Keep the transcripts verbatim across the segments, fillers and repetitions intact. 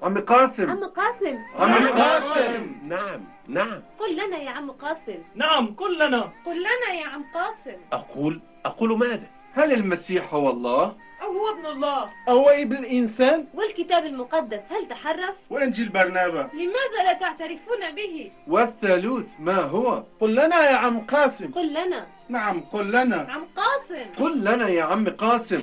عم قاسم. عم قاسم. عم قاسم. نعم نعم. قل لنا يا عم قاسم. نعم قل لنا. قل لنا يا عم قاسم. أقول أقول ماذا؟ هل المسيح هو الله؟ أو هو ابن الله؟ أو ابن الإنسان؟ والكتاب المقدس هل تحرف؟ وإنجيل برنابا لماذا لا تعترفون به؟ والثالوث ما هو؟ قل لنا يا عم قاسم. قل لنا. نعم قل لنا. عم قاسم. قل لنا يا عم قاسم.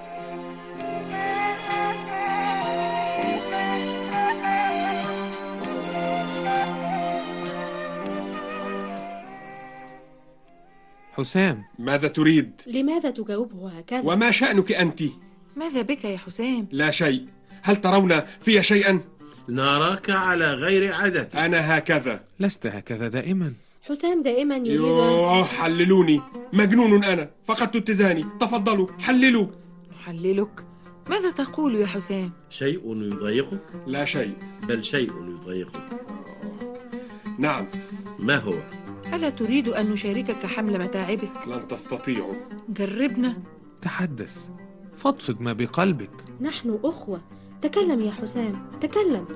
حسام، ماذا تريد؟ لماذا تجاوبه هكذا؟ وما شأنك أنت؟ ماذا بك يا حسام؟ لا شيء. هل ترون في شيئا؟ نراك على غير عادتك. أنا هكذا. لست هكذا دائما. حسام دائما يريد. يوه، حللوني. مجنون أنا، فقدت اتزاني. تفضلوا حللوا. نحللك؟ ماذا تقول يا حسام؟ شيء يضايقك؟ لا شيء. بل شيء يضايقك. نعم. ما هو؟ ألا تريد أن نشاركك حمل متاعبك؟ لن تستطيعوا. جربنا. تحدث، فضفض ما بقلبك. نحن أخوة. تكلم يا حسام، تكلم.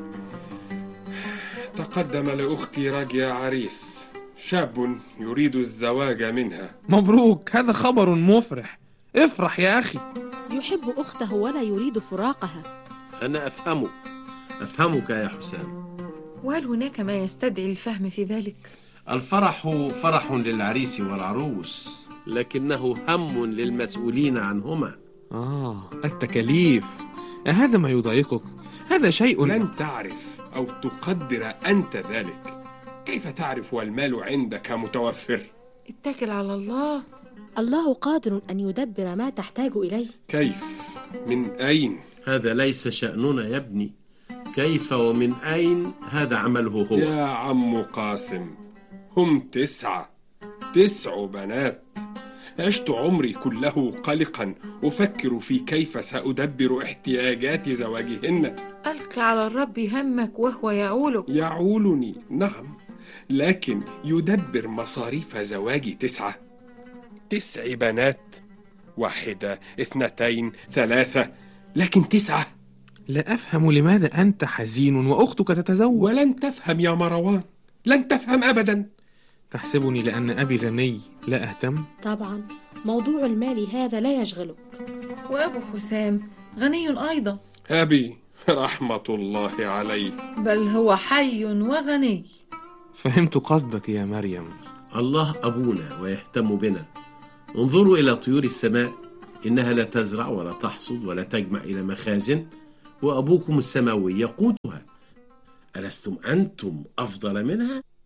تقدم لأختي راجيا عريس، شاب يريد الزواج منها. مبروك، هذا خبر مفرح. افرح يا أخي. يحب أخته ولا يريد فراقها. أنا أفهمك أفهمك يا حسام. وهل هناك ما يستدعي الفهم في ذلك؟ الفرح فرح للعريس والعروس، لكنه هم للمسؤولين عنهما. آه، التكاليف. هذا ما يضايقك؟ هذا شيء لن تعرف أو تقدر أنت ذلك. كيف تعرف والمال عندك متوفر؟ اتكل على الله. الله قادر أن يدبر ما تحتاج إليه. كيف؟ من أين؟ هذا ليس شأننا يا ابني. كيف ومن أين هذا عمله هو. يا عم قاسم، هم تسعة تسع بنات. عشت عمري كله قلقا أفكر في كيف سأدبر احتياجات زواجهن. ألق على الرب همك وهو يعولك. يعولني نعم، لكن يدبر مصاريف زواج تسعة تسع بنات. واحدة، اثنتين، ثلاثة، لكن تسعة. لا أفهم لماذا أنت حزين وأختك تتزوج. ولن تفهم يا مروان، لن تفهم أبدا. تحسبني لأن أبي غني لا أهتم؟ طبعا، موضوع المال هذا لا يشغلك. وأبو حسام غني أيضا. أبي رحمة الله عليه. بل هو حي وغني. فهمت قصدك يا مريم. الله أبونا ويهتم بنا. انظروا إلى طيور السماء، إنها لا تزرع ولا تحصد ولا تجمع إلى مخازن، وأبوكم السماوي يقوتها. ألستم أنتم أفضل منها؟